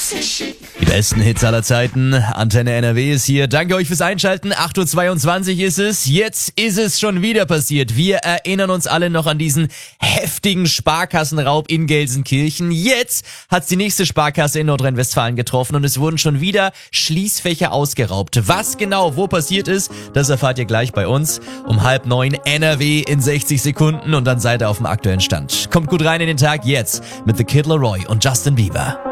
Die besten Hits aller Zeiten. Antenne NRW ist hier. Danke euch fürs Einschalten. 8:22 Uhr ist es. Jetzt ist es schon wieder passiert. Wir erinnern uns alle noch an diesen heftigen Sparkassenraub in Gelsenkirchen. Jetzt hat's die nächste Sparkasse in Nordrhein-Westfalen getroffen und es wurden schon wieder Schließfächer ausgeraubt. Was genau wo passiert ist, das erfahrt ihr gleich bei uns. Um 8:30 NRW in 60 Sekunden und dann seid ihr auf dem aktuellen Stand. Kommt gut rein in den Tag jetzt mit The Kid Laroi und Justin Bieber.